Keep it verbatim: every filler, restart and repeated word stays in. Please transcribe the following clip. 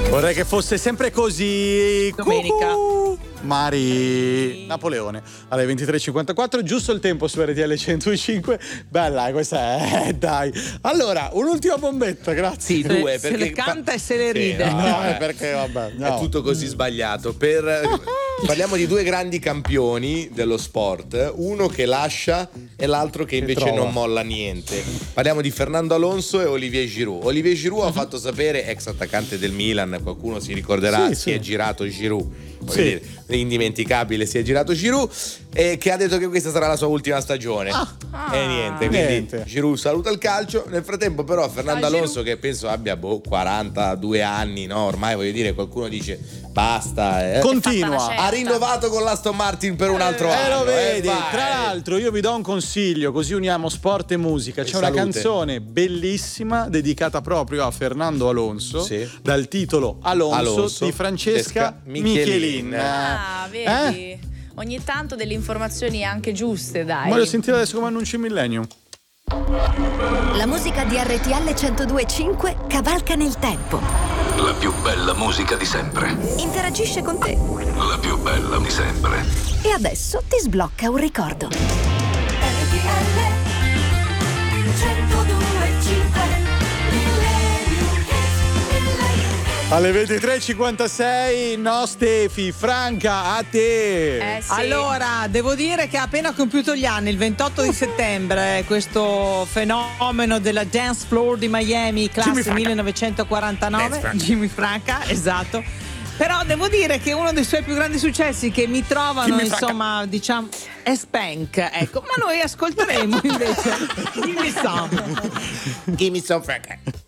Vorrei che fosse sempre così. Domenica. Cucù. Mari Napoleone alle ventitré e cinquantaquattro, giusto il tempo su R T L centodue e cinque. Bella, questa è, dai. Allora, un'ultima bombetta, grazie. Sì, due, se, perché se le canta e se le Sì, ride. no, No, eh. è perché vabbè, no. È tutto così sbagliato. Per, parliamo di due grandi campioni dello sport, uno che lascia e l'altro che invece trova. non molla niente. Parliamo di Fernando Alonso e Olivier Giroud. Olivier Giroud ha fatto sapere, ex attaccante del Milan, qualcuno si ricorderà, Sì, si sì. è girato Giroud. Voglio Sì. dire, indimenticabile, si è girato Giroud, e che ha detto che questa sarà la sua ultima stagione. Ah. E niente, quindi Niente. Giroud saluta il calcio. Nel frattempo però Fernando Ciao, Alonso, che penso abbia boh, quarantadue anni, no? Ormai voglio dire, qualcuno dice basta, eh. Continua. Fatta una Ha rinnovato con l'Aston Martin per un altro Eh, anno. lo vedi, eh, vai. tra l'altro io vi do un consiglio, così uniamo sport e musica. C'è E una salute. canzone bellissima dedicata proprio a Fernando Alonso, Sì. dal titolo Alonso, Alonso di Francesca Francesca Michelin. Michelin. Ah, Eh? vedi? Ogni tanto delle informazioni anche giuste, dai. Voglio sentire adesso come annunci il Millennium. La musica di R T L centodue e cinque cavalca nel tempo. La più bella musica di sempre. Interagisce con te. La più bella di sempre. E adesso ti sblocca un ricordo. Alle ventitré e cinquantasei, no Stefi, Franca, a te. Eh, sì. Allora, devo dire che ha appena compiuto gli anni, il ventotto di settembre, questo fenomeno della dance floor di Miami, Jimmy classe Franca. millenovecentoquarantanove, Dance Franca. Jimmy Franca, esatto. Però devo dire che uno dei suoi più grandi successi che mi trovano, Jimmy Franca. insomma, diciamo, è Spank, ecco. Ma noi ascolteremo invece Gimme Some. Gimme some Frank.